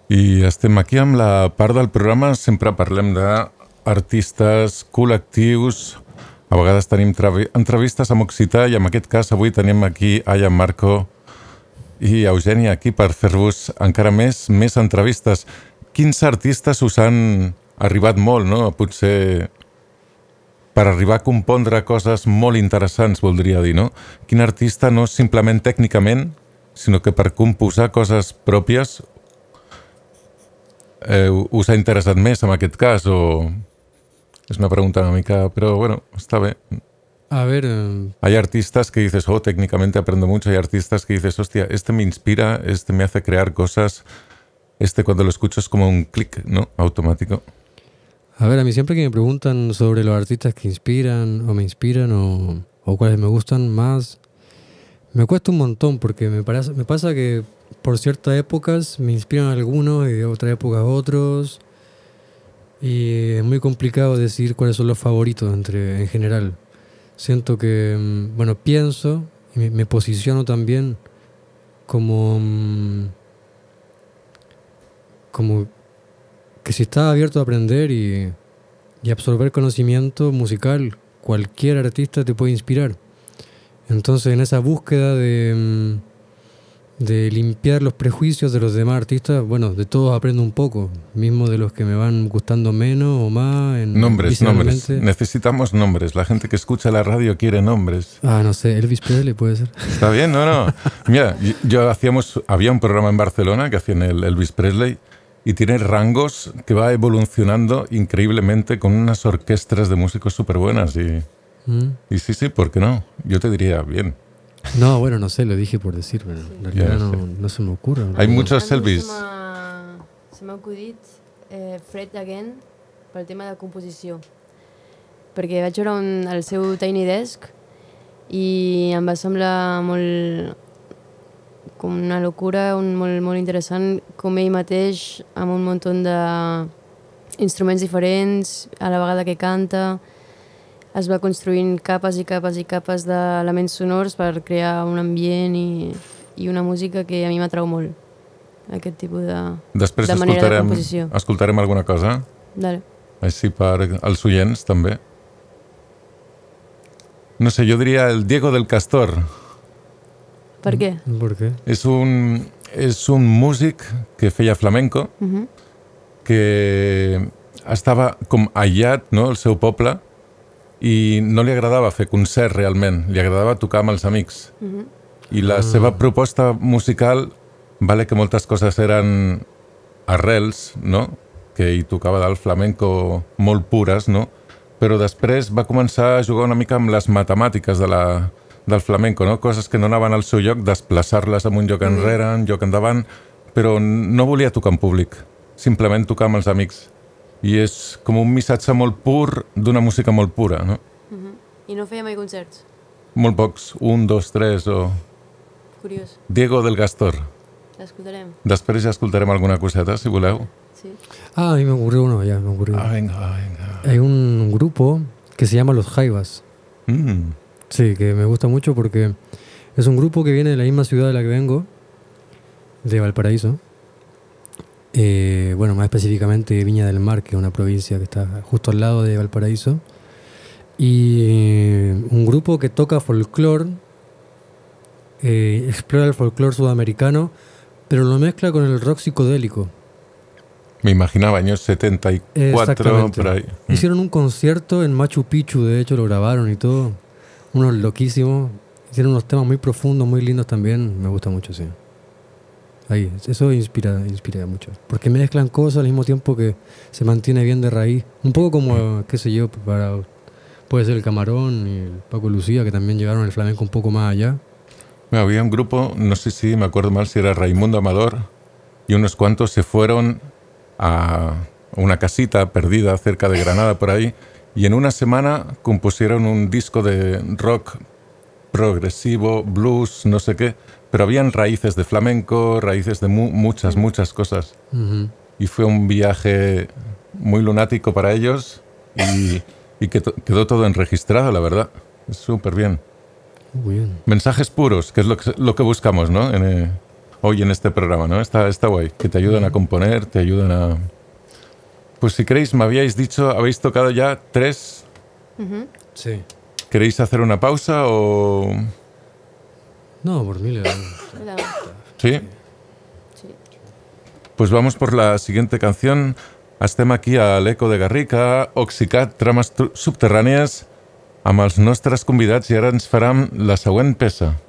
I estem aquí amb la part del programa, sempre parlem d'artistes, col·lectius, a vegades tenim entrevistes amb occità i en aquest cas avui tenim aquí a Marco i Eugènia aquí per fer-vos encara més entrevistes. Quins artistes us han arribat molt, no? Potser per arribar a compondre coses molt interessants, voldria dir, no? Quin artista no simplement tècnicament, sinó que per composar coses pròpies us ha interessat més en aquest cas o... Es una pregunta una mica, pero bueno, está bien. A ver... Hay artistas que dices, oh, técnicamente aprendo mucho. Hay artistas que dices, hostia, este me inspira, este me hace crear cosas. Este cuando lo escucho es como un clic, ¿no? Automático. A ver, a mí siempre que me preguntan sobre los artistas que inspiran o me inspiran o cuáles me gustan más, me cuesta un montón porque me pasa que por ciertas épocas me inspiran algunos y de otras épocas otros. Y es muy complicado decir cuáles son los favoritos en general. Siento que, bueno, pienso y me posiciono también como que si estás abierto a aprender y absorber conocimiento musical, cualquier artista te puede inspirar. Entonces, en esa búsqueda de limpiar los prejuicios de los demás artistas, bueno, de todos aprendo un poco, mismo de los que me van gustando menos o más. Nombres. Necesitamos nombres. La gente que escucha la radio quiere nombres. Ah, no sé, Elvis Presley puede ser. Está bien, no. Mira, había un programa en Barcelona que hacían el Elvis Presley y tiene rangos que va evolucionando increíblemente con unas orquestas de músicos súper buenas y sí, ¿por qué no? Yo te diría, bien. No, bueno, no sé, lo dije por decir, pero en realidad no se me ocurre. Hay muchos Elvis. Se m'ha acudit Fred Again pel tema de composició. Perquè vaig veure el seu Tiny Desk i em va semblar molt com una locura, molt interessant, com ell mateix, amb un munt d'instruments diferents, a la vegada que canta, es va construint capes i capes i capes d'elements sonors per crear un ambient i una música que a mi m'atrau molt, aquest tipus de manera de composició. Després escoltarem alguna cosa. Dale. Així per als oients, també. No sé, jo diria el Diego del Castor. Per què? ¿Por qué? És un músic que feia flamenco, que estava com aïllat, no?, al seu poble, i no li agradava fer concert realment, li agradava tocar amb els amics. I la seva proposta musical, vale que moltes coses eren arrels, no?, que hi tocava del flamenco molt pures, no?, però després va començar a jugar una mica amb les matemàtiques del flamenco, no?, coses que no anaven al seu lloc, desplaçar-les en un lloc enrere, un lloc endavant, però no volia tocar en públic, simplement tocar amb els amics. I és com un missatge molt pur d'una música molt pura, no? I no feia mai concerts? Molt pocs, 1, 2, 3 o... Curiós. Diego del Castor. L'escoltarem. Després ja escoltarem alguna coseta, si voleu. Sí. Ah, a mí me ocurrió uno, ya me ocurrió. Venga. Hay un grupo que se llama Los Jaivas. Sí, que me gusta mucho porque es un grupo que viene de la misma ciudad de la que vengo, de Valparaíso. Bueno, más específicamente Viña del Mar, que es una provincia que está justo al lado de Valparaíso. Y un grupo que toca folclore, explora el folclore sudamericano, pero lo mezcla con el rock psicodélico. Me imaginaba, años 74, por ahí. Hicieron un concierto en Machu Picchu, de hecho lo grabaron y todo. Unos loquísimos. Hicieron unos temas muy profundos, muy lindos también. Me gusta mucho, sí. Ahí, eso inspira mucho. Porque mezclan cosas al mismo tiempo que se mantiene bien de raíz. Un poco como, qué sé yo, puede ser el Camarón y el Paco Lucía, que también llevaron el flamenco un poco más allá. Había un grupo, no sé si me acuerdo mal, si era Raimundo Amador, y unos cuantos se fueron a una casita perdida cerca de Granada, por ahí, y en una semana compusieron un disco de rock progresivo, blues, no sé qué, pero habían raíces de flamenco, raíces de muchas cosas. Y fue un viaje muy lunático para ellos y quedó todo enregistrado, la verdad. Súper bien. Muy bien. Mensajes puros, que es lo que buscamos, ¿no? hoy en este programa, ¿no? Está guay, que te ayudan a componer, te ayudan a... Pues si queréis, me habíais dicho, habéis tocado ya 3. Sí. ¿Queréis hacer una pausa o...? No, por mí le Hola. ¿Sí? Sí. Pues vamos por la siguiente canción. Estem aquí a l'Eco de Garriga, Oxicat, Trames subterrànies, amb els nostres convidats, i ara ens faran la següent peça.